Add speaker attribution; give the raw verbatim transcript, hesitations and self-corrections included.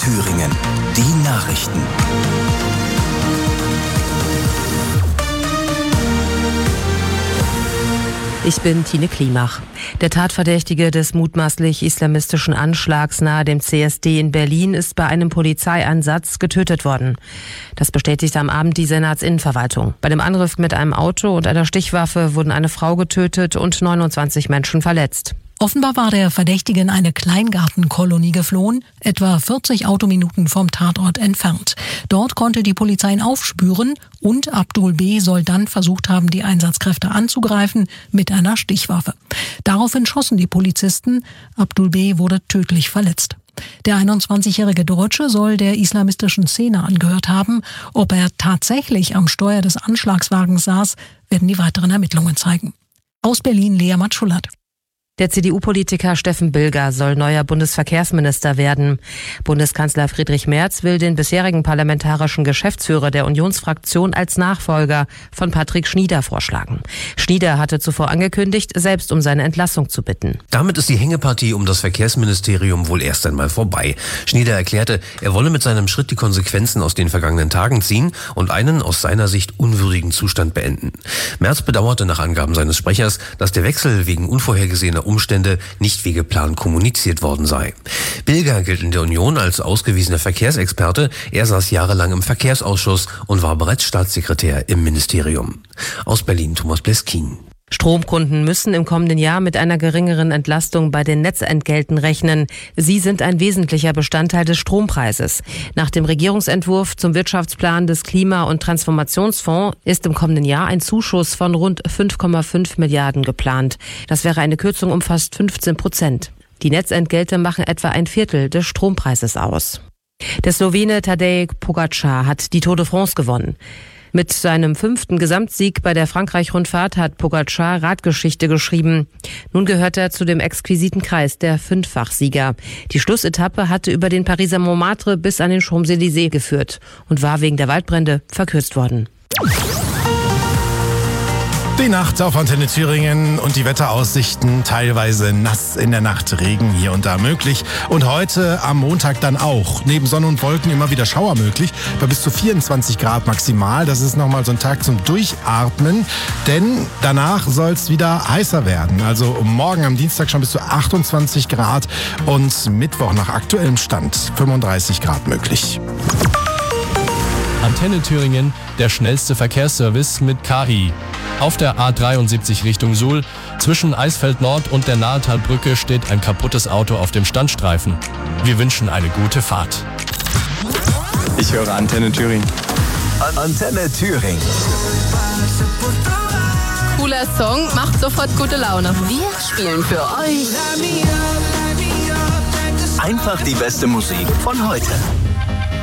Speaker 1: Thüringen. Die Nachrichten.
Speaker 2: Ich bin Tine Klimach. Der Tatverdächtige des mutmaßlich islamistischen Anschlags nahe dem C S D in Berlin ist bei einem Polizeieinsatz getötet worden. Das bestätigte am Abend die Senatsinnenverwaltung. Bei dem Angriff mit einem Auto und einer Stichwaffe wurden eine Frau getötet und neunundzwanzig Menschen verletzt.
Speaker 3: Offenbar war der Verdächtige in eine Kleingartenkolonie geflohen, etwa vierzig Autominuten vom Tatort entfernt. Dort konnte die Polizei ihn aufspüren und Abdul B. soll dann versucht haben, die Einsatzkräfte anzugreifen mit einer Stichwaffe. Daraufhin schossen die Polizisten. Abdul B. wurde tödlich verletzt. Der einundzwanzigjährige Deutsche soll der islamistischen Szene angehört haben. Ob er tatsächlich am Steuer des Anschlagswagens saß, werden die weiteren Ermittlungen zeigen. Aus Berlin, Lea Matschulat.
Speaker 2: Der C D U-Politiker Steffen Bilger soll neuer Bundesverkehrsminister werden. Bundeskanzler Friedrich Merz will den bisherigen parlamentarischen Geschäftsführer der Unionsfraktion als Nachfolger von Patrick Schnieder vorschlagen. Schnieder hatte zuvor angekündigt, selbst um seine Entlassung zu bitten.
Speaker 4: Damit ist die Hängepartie um das Verkehrsministerium wohl erst einmal vorbei. Schnieder erklärte, er wolle mit seinem Schritt die Konsequenzen aus den vergangenen Tagen ziehen und einen aus seiner Sicht unwürdigen Zustand beenden. Merz bedauerte nach Angaben seines Sprechers, dass der Wechsel wegen unvorhergesehener Umstände nicht wie geplant kommuniziert worden sei. Bilger gilt in der Union als ausgewiesener Verkehrsexperte. Er saß jahrelang im Verkehrsausschuss und war bereits Staatssekretär im Ministerium. Aus Berlin Thomas Bleskin.
Speaker 2: Stromkunden müssen im kommenden Jahr mit einer geringeren Entlastung bei den Netzentgelten rechnen. Sie sind ein wesentlicher Bestandteil des Strompreises. Nach dem Regierungsentwurf zum Wirtschaftsplan des Klima- und Transformationsfonds ist im kommenden Jahr ein Zuschuss von rund fünf Komma fünf Milliarden geplant. Das wäre eine Kürzung um fast fünfzehn Prozent. Die Netzentgelte machen etwa ein Viertel des Strompreises aus. Der Slowene Tadej Pogačar hat die Tour de France gewonnen. Mit seinem fünften Gesamtsieg bei der Frankreich-Rundfahrt hat Pogačar Radgeschichte geschrieben. Nun gehört er zu dem exquisiten Kreis der Fünffachsieger. Die Schlussetappe hatte über den Pariser Montmartre bis an den Champs-Élysées geführt und war wegen der Waldbrände verkürzt worden.
Speaker 5: Die Nacht auf Antenne Thüringen und die Wetteraussichten teilweise nass in der Nacht, Regen hier und da möglich. Und heute am Montag dann auch. Neben Sonne und Wolken immer wieder Schauer möglich, bei bis zu vierundzwanzig Grad maximal. Das ist nochmal so ein Tag zum Durchatmen, denn danach soll es wieder heißer werden. Also morgen am Dienstag schon bis zu achtundzwanzig Grad und Mittwoch nach aktuellem Stand fünfunddreißig Grad möglich.
Speaker 6: Antenne Thüringen, der schnellste Verkehrsservice mit K I. Auf der A dreiundsiebzig Richtung Suhl, zwischen Eisfeld Nord und der Nahetalbrücke steht ein kaputtes Auto auf dem Standstreifen. Wir wünschen eine gute Fahrt.
Speaker 7: Ich höre Antenne Thüringen.
Speaker 1: Antenne Thüringen.
Speaker 8: Cooler Song, macht sofort gute Laune.
Speaker 9: Wir spielen für euch
Speaker 1: Einfach die beste Musik von heute.